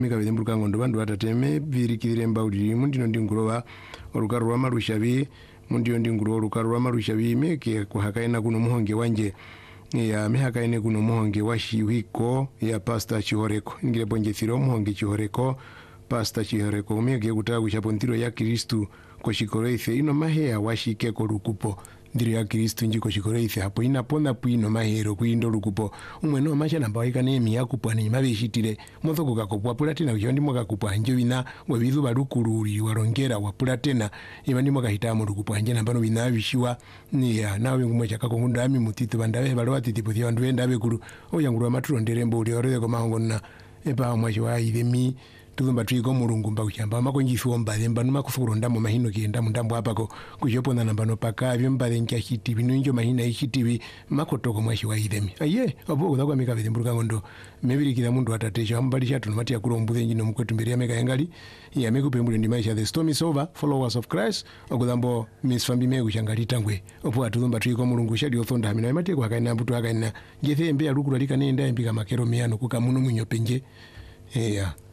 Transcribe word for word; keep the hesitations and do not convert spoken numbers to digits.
mika videmburuka ngondo bandu batateme virikire mbauli mundino ndingurowa olukaro lwa marushabi mundiyo ndingurowa olukaro lwa marushabi meke kuhakaina kuno muhonge wanje ya mihakaine kuno muhonge wa shiwiko ya Pastor Chihoreko ngire bonjethiro muhonge Chihoreko Pastor Chihoreko meke kutaga kuchapontiro ya Kristu ko shikoreife ino mahea washike ko lukupo ndiri ya Kristu njiko shikoreife hapo inaponda puino mahero kuindo lukupo umwe no macha namba waikane emi yakupwa ni mabeshitire mothoko kakopwa pulatena ujondi moka kupwa nje bina webizu balukururi warongera wa pulatena ibandi moka hitamo lukupo nje namba no bina bishiwa ni ya nawe ngumwe chakako ngundami mutito bandawe balwa titipo thyo bandu benda bekuru oyangurwa maturondere mbuli orede ko mahongona epa mwacho wa idemi tuzumba twiko mulungu mba kuchamba makonjifiwa mbale mbanu makufuru ndamo mahino kienda mundambo apako kuchopona nambano pakavyo mbale nkia hitibi nunjo mahina hitibi makotoko mwashi wa idemi aye obo kudakwa mika videmburuka ngondo mebiri kila mundu atatesha ambali chatu numati ya kulombuze njino mkwetu mberi ya meka yangali ya meku pembule ndi maisha the storm is over followers of Christ okudambo misfambi megu changali tangwe opo atuzumba twiko mulungu shadi othonda hamina imati kwa kaina mbutu wakaina jethe mbe ya lukuru alika nenda mbika makero miano kuka munu mwinyo penje yeah.